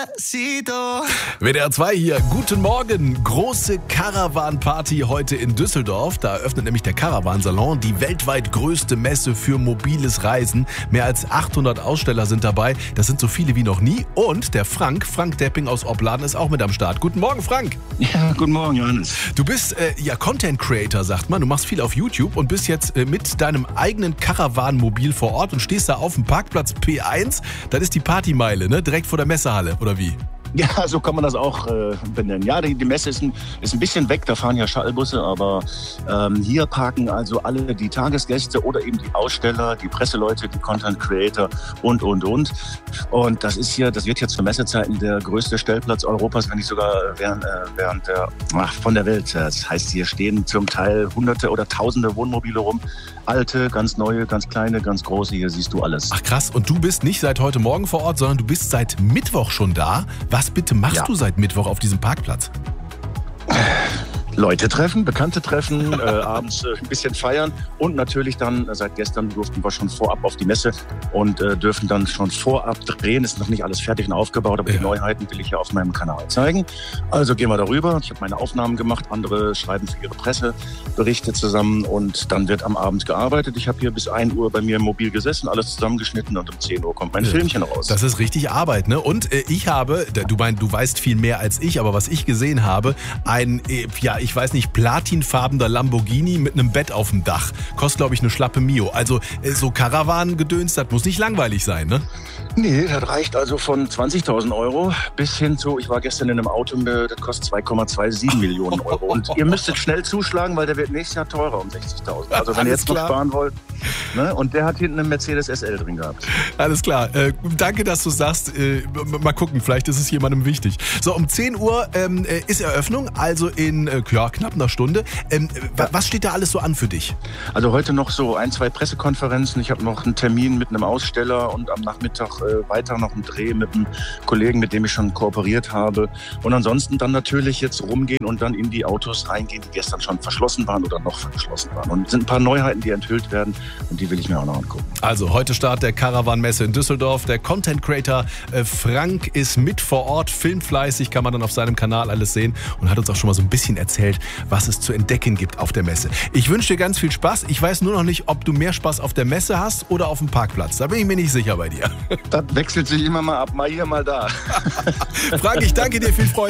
WDR 2 hier, guten Morgen. Große Caravan-Party heute in Düsseldorf. Da eröffnet nämlich der Caravan-Salon, die weltweit größte Messe für mobiles Reisen. Mehr als 800 Aussteller sind dabei. Das sind so viele wie noch nie. Und der Frank Depping aus Opladen ist auch mit am Start. Guten Morgen, Frank. Ja, guten Morgen, Johannes. Du bist Content Creator, sagt man. Du machst viel auf YouTube und bist jetzt mit deinem eigenen Caravan-Mobil vor Ort und stehst da auf dem Parkplatz P1. Das ist die Partymeile, ne? Direkt vor der Messehalle, oder wie? Ja, so kann man das auch benennen. Ja, die Messe ist ein bisschen weg, da fahren ja Shuttlebusse, aber hier parken also alle die Tagesgäste oder eben die Aussteller, die Presseleute, die Content Creator und. Und das wird jetzt für Messezeiten der größte Stellplatz Europas, wenn nicht sogar von der Welt. Das heißt, hier stehen zum Teil Hunderte oder Tausende Wohnmobile rum. Alte, ganz neue, ganz kleine, ganz große, hier siehst du alles. Ach krass, und du bist nicht seit heute Morgen vor Ort, sondern du bist seit Mittwoch schon da. Was bitte machst du seit Mittwoch auf diesem Parkplatz? Leute treffen, Bekannte treffen, abends ein bisschen feiern und natürlich dann, seit gestern durften wir schon vorab auf die Messe und dürfen dann schon vorab drehen. Ist noch nicht alles fertig und aufgebaut, aber die Neuheiten will ich ja auf meinem Kanal zeigen. Also gehen wir darüber. Ich habe meine Aufnahmen gemacht, andere schreiben für ihre Presseberichte zusammen und dann wird am Abend gearbeitet. Ich habe hier bis 1 Uhr bei mir im Mobil gesessen, alles zusammengeschnitten und um 10 Uhr kommt mein Filmchen raus. Das ist richtig Arbeit, ne? Und ich habe, du weißt viel mehr als ich, aber was ich gesehen habe, ich weiß nicht, platinfarbener Lamborghini mit einem Bett auf dem Dach. Kostet, glaube ich, eine schlappe Mio. Also so Caravan-Gedöns, das muss nicht langweilig sein, ne? Nee, das reicht also von 20.000 Euro bis hin zu, ich war gestern in einem Auto, das kostet 2,27 Millionen Euro. Und ihr müsstet schnell zuschlagen, weil der wird nächstes Jahr teurer um 60.000. Also wenn ihr jetzt noch sparen wollt. Ne? Und der hat hinten einen Mercedes SL drin gehabt. Alles klar. Danke, dass du sagst. Mal gucken, vielleicht ist es jemandem wichtig. So, um 10 Uhr ist Eröffnung, also in knapp einer Stunde. Was steht da alles so an für dich? Also heute noch so 1, 2 Pressekonferenzen. Ich habe noch einen Termin mit einem Aussteller und am Nachmittag weiter noch einen Dreh mit einem Kollegen, mit dem ich schon kooperiert habe. Und ansonsten dann natürlich jetzt rumgehen und dann in die Autos reingehen, die gestern schon verschlossen waren oder noch verschlossen waren. Und es sind ein paar Neuheiten, die enthüllt werden und die will ich mir auch noch angucken. Also heute Start der Caravan-Messe in Düsseldorf. Der Content Creator Frank ist mit vor Ort, filmfleißig, kann man dann auf seinem Kanal alles sehen und hat uns auch schon mal so ein bisschen erzählt, was es zu entdecken gibt auf der Messe. Ich wünsche dir ganz viel Spaß. Ich weiß nur noch nicht, ob du mehr Spaß auf der Messe hast oder auf dem Parkplatz. Da bin ich mir nicht sicher bei dir. Das wechselt sich immer mal ab. Mal hier, mal da. Frank, ich danke dir. Viel Freude.